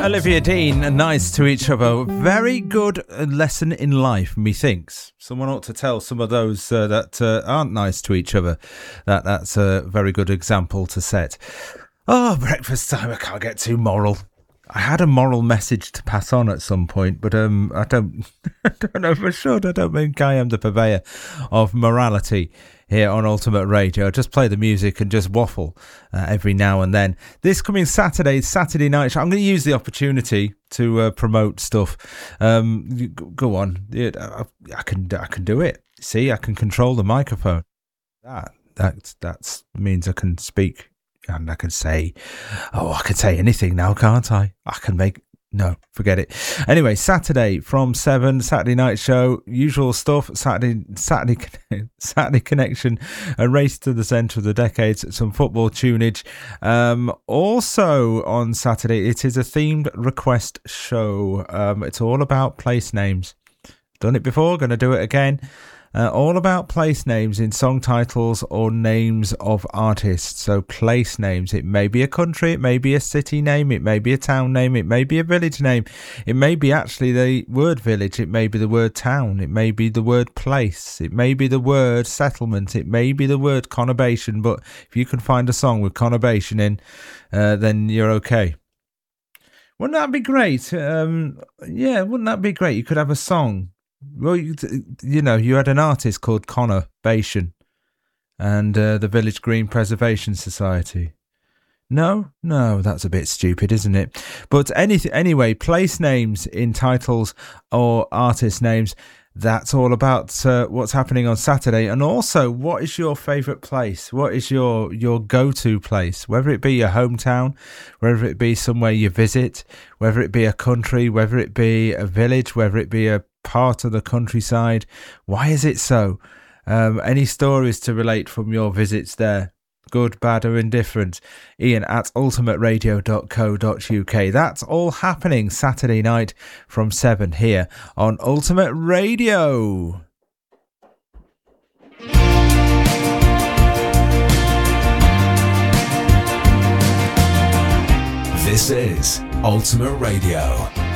Olivia Dean, nice to each other. Very good lesson in life, methinks. Someone ought to tell some of those that aren't nice to each other. That's a very good example to set. Oh, breakfast time, I can't get too moral. I had a moral message to pass on at some point, but I don't know if I should. I don't think I am the purveyor of morality here on Ultimate Radio. I just play the music and just waffle every now and then. This coming Saturday night, I'm going to use the opportunity to promote stuff. Go on, I can do it. See, I can control the microphone. That means I can speak. And I can say anything now, can't I? No, forget it. Anyway, Saturday from 7, Saturday night show, usual stuff, Saturday connection, a race to the centre of the decades, some football tunage. Also on Saturday, it is a themed request show. It's all about place names. Done it before, going to do it again. All about place names in song titles or names of artists. So place names. It may be a country, it may be a city name, it may be a town name, it may be a village name. It may be actually the word village, it may be the word town, it may be the word place, it may be the word settlement, it may be the word conurbation. But if you can find a song with conurbation in, then you're okay. Wouldn't that be great? Wouldn't that be great? You could have a song. Well, you had an artist called Conurbation and the Village Green Preservation Society. No, that's a bit stupid, isn't it? But anyway, place names in titles or artist names, that's all about what's happening on Saturday. And also, what is your favourite place? What is your go-to place? Whether it be your hometown, whether it be somewhere you visit, whether it be a country, whether it be a village, whether it be a part of the countryside. Why is it so? Any stories to relate from your visits there? Good, bad or indifferent? Ian at ultimateradio.co.uk. That's all happening Saturday night from 7 here on Ultimate Radio. This is Ultimate Radio.